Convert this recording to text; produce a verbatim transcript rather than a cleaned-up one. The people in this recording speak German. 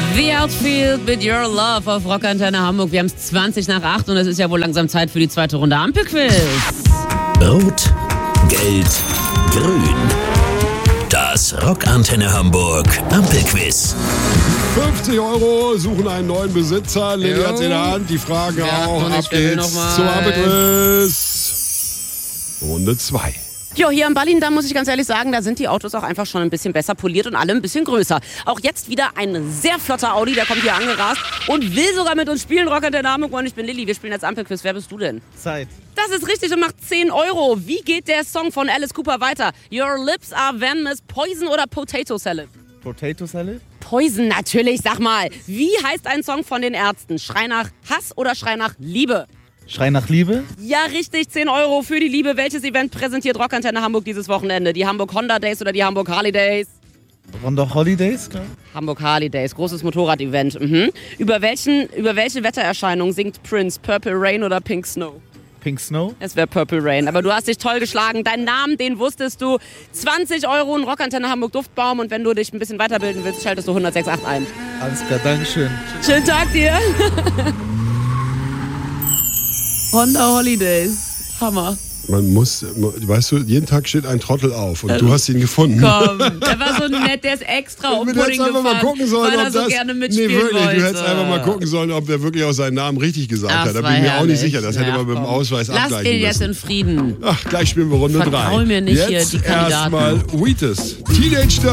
The Outfield with Your Love auf Rockantenne Hamburg. Wir haben es zwanzig nach acht und es ist ja wohl langsam Zeit für die zweite Runde Ampelquiz. Rot, Gelb, Grün. Das Rockantenne Hamburg Ampelquiz. fünfzig Euro suchen einen neuen Besitzer. Lilly hat's in der Hand. Die Fragen Wer auch. noch nicht, Ab wer will geht's noch mal? zum Ampelquiz. Runde zwei. Jo, hier in Berlin, da muss ich ganz ehrlich sagen, da sind die Autos auch einfach schon ein bisschen besser poliert und alle ein bisschen größer. Auch jetzt wieder ein sehr flotter Audi, der kommt hier angerast und will sogar mit uns spielen. Rockantenne Hamburg und ich bin Lilly. Wir spielen jetzt Ampelquiz. Wer bist du denn? Zeit. Das ist richtig und macht zehn Euro. Wie geht der Song von Alice Cooper weiter? Your lips are venomous, Poison oder Potato Salad? Potato Salad? Poison natürlich, sag mal. Wie heißt ein Song von den Ärzten? Schrei nach Hass oder Schrei nach Liebe? Schrei nach Liebe? Ja, richtig, zehn Euro für die Liebe. Welches Event präsentiert Rockantenne Hamburg dieses Wochenende? Die Hamburg Honda Days oder die Hamburg Harley Days? Rondo Holidays? Klar. Hamburg Harley Days, großes Motorrad-Event. Mhm. Über, welchen, über welche Wettererscheinung singt Prince? Purple Rain oder Pink Snow? Pink Snow? Es wäre Purple Rain, aber du hast dich toll geschlagen. Deinen Namen, den wusstest du. zwanzig Euro in Rockantenne Hamburg Duftbaum und wenn du dich ein bisschen weiterbilden willst, schaltest du hundertsechs Komma acht ein. Alles klar, Dankeschön. Schönen Tag dir. Honda Holidays. Hammer. Man muss, weißt du, jeden Tag steht ein Trottel auf und du hast ihn gefunden. Komm, der war so nett, der ist extra um Du Pudding hättest einfach gefahren, mal gucken sollen, weil er ob so das, gerne nee, mitspielen wirklich, wollte. du hättest einfach mal gucken sollen, ob er wirklich auch seinen Namen richtig gesagt Ach, hat. Da war bin ich mir auch nicht herrlich. sicher. Das hätte Ja, man mit dem komm. Ausweis Lass abgleichen den jetzt müssen. in Frieden. Ach, gleich spielen wir Runde drei. Vertrau mir nicht jetzt hier, die Kandidaten. erstmal Wheatus. Teenage